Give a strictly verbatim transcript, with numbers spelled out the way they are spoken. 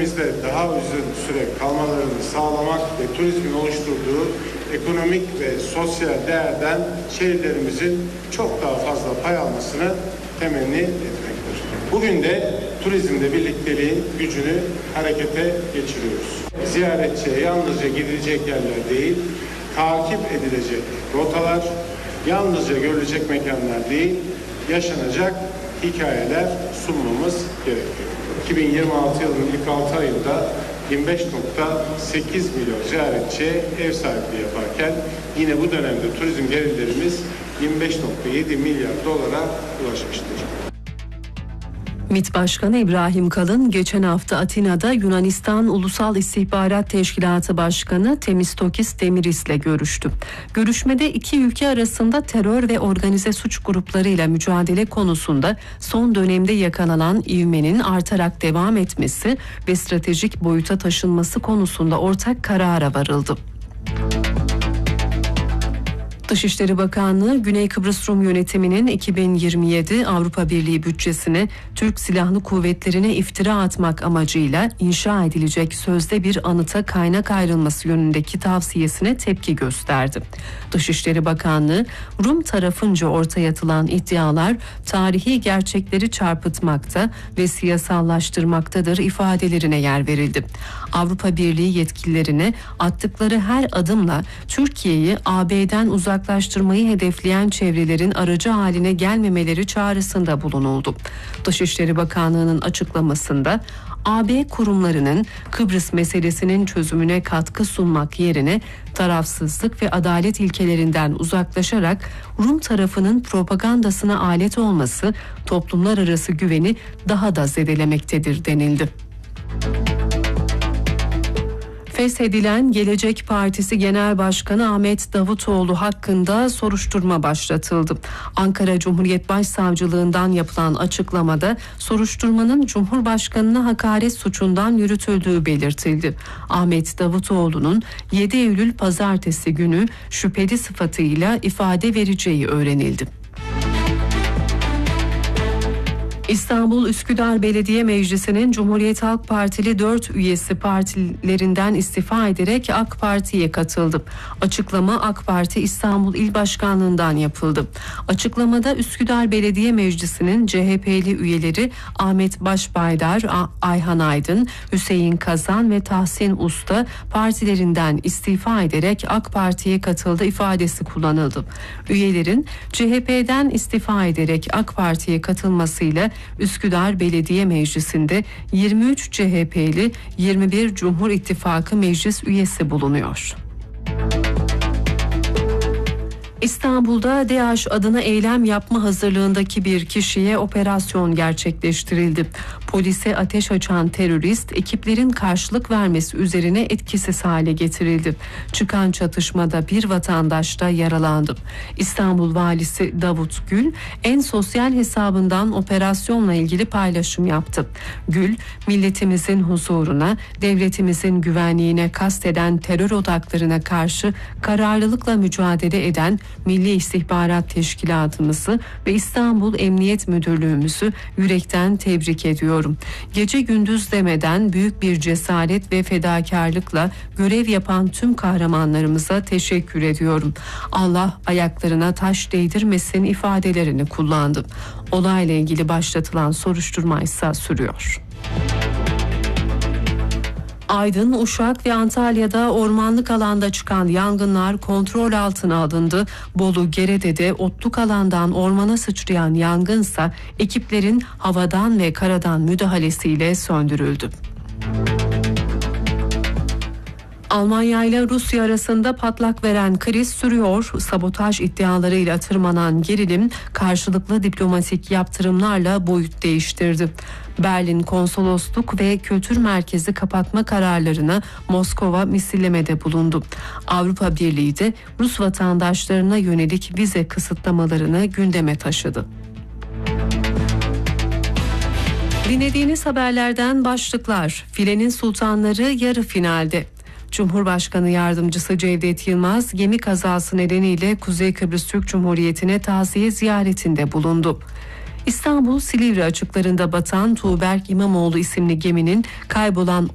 ülkemizde daha uzun süre kalmalarını sağlamak ve turizmin oluşturduğu ekonomik ve sosyal değerden şehirlerimizin çok daha fazla pay almasını temenni etmektir. Bugün de turizmde birlikteliğin gücünü harekete geçiriyoruz. Ziyaretçiye yalnızca gidilecek yerler değil, takip edilecek rotalar, yalnızca görülecek mekanlar değil, yaşanacak hikayeler sunmamız gerekiyor. iki bin yirmi altı yılının ilk altı ayında yirmi beş nokta sekiz milyon ziyaretçiye ev sahipliği yaparken yine bu dönemde turizm gelirlerimiz yirmi beş nokta yedi milyar dolara ulaşmıştır. MİT Başkanı İbrahim Kalın geçen hafta Atina'da Yunanistan Ulusal İstihbarat Teşkilatı Başkanı Temistokis Demiris'le görüştü. Görüşmede iki ülke arasında terör ve organize suç gruplarıyla mücadele konusunda son dönemde yakalanan ivmenin artarak devam etmesi ve stratejik boyuta taşınması konusunda ortak karara varıldı. Dışişleri Bakanlığı, Güney Kıbrıs Rum Yönetimi'nin iki bin yirmi yedi Avrupa Birliği bütçesine Türk Silahlı Kuvvetleri'ne iftira atmak amacıyla inşa edilecek sözde bir anıta kaynak ayrılması yönündeki tavsiyesine tepki gösterdi. Dışişleri Bakanlığı, Rum tarafınca ortaya atılan iddialar tarihi gerçekleri çarpıtmakta ve siyasallaştırmaktadır ifadelerine yer verildi. Avrupa Birliği yetkililerine attıkları her adımla Türkiye'yi A B'den uzak uzaklaştırmayı hedefleyen çevrelerin aracı haline gelmemeleri çağrısında bulunuldu. Dışişleri Bakanlığı'nın açıklamasında A B kurumlarının Kıbrıs meselesinin çözümüne katkı sunmak yerine tarafsızlık ve adalet ilkelerinden uzaklaşarak Rum tarafının propagandasına alet olması toplumlar arası güveni daha da zedelemektedir denildi. Feshedilen Gelecek Partisi Genel Başkanı Ahmet Davutoğlu hakkında soruşturma başlatıldı. Ankara Cumhuriyet Başsavcılığından yapılan açıklamada soruşturmanın Cumhurbaşkanı'na hakaret suçundan yürütüldüğü belirtildi. Ahmet Davutoğlu'nun yedi Eylül Pazartesi günü şüpheli sıfatıyla ifade vereceği öğrenildi. İstanbul Üsküdar Belediye Meclisi'nin Cumhuriyet Halk Partili dört üyesi partilerinden istifa ederek AK Parti'ye katıldı. Açıklama AK Parti İstanbul İl Başkanlığı'ndan yapıldı. Açıklamada Üsküdar Belediye Meclisi'nin C H P'li üyeleri Ahmet Başbaydar, Ayhan Aydın, Hüseyin Kazan ve Tahsin Usta partilerinden istifa ederek AK Parti'ye katıldı ifadesi kullanıldı. Üyelerin C H P'den istifa ederek AK Parti'ye katılmasıyla Üsküdar Belediye Meclisi'nde yirmi üç C H P'li, yirmi bir Cumhur İttifakı meclis üyesi bulunuyor. İstanbul'da DAEŞ adına eylem yapma hazırlığındaki bir kişiye operasyon gerçekleştirildi. Polise ateş açan terörist ekiplerin karşılık vermesi üzerine etkisiz hale getirildi. Çıkan çatışmada bir vatandaş da yaralandı. İstanbul Valisi Davut Gül en sosyal hesabından operasyonla ilgili paylaşım yaptı. Gül, milletimizin huzuruna, devletimizin güvenliğine kasteden terör odaklarına karşı kararlılıkla mücadele eden Milli İstihbarat Teşkilatımızı ve İstanbul Emniyet Müdürlüğümüzü yürekten tebrik ediyorum. Gece gündüz demeden büyük bir cesaret ve fedakarlıkla görev yapan tüm kahramanlarımıza teşekkür ediyorum. Allah ayaklarına taş değdirmesin ifadelerini kullandı. Olayla ilgili başlatılan soruşturma ise sürüyor. Aydın, Uşak ve Antalya'da ormanlık alanda çıkan yangınlar kontrol altına alındı. Bolu, Gerede'de otluk alandan ormana sıçrayan yangınsa ekiplerin havadan ve karadan müdahalesiyle söndürüldü. Almanya ile Rusya arasında patlak veren kriz sürüyor. Sabotaj iddialarıyla tırmanan gerilim karşılıklı diplomatik yaptırımlarla boyut değiştirdi. Berlin Konsolosluk ve Kültür Merkezi kapatma kararlarına Moskova misillemede bulundu. Avrupa Birliği de Rus vatandaşlarına yönelik vize kısıtlamalarını gündeme taşıdı. Dinlediğiniz haberlerden başlıklar. Filenin Sultanları yarı finalde. Cumhurbaşkanı Yardımcısı Cevdet Yılmaz gemi kazası nedeniyle Kuzey Kıbrıs Türk Cumhuriyeti'ne taziye ziyaretinde bulundu. İstanbul Silivri açıklarında batan Tuğberk İmamoğlu isimli geminin kaybolan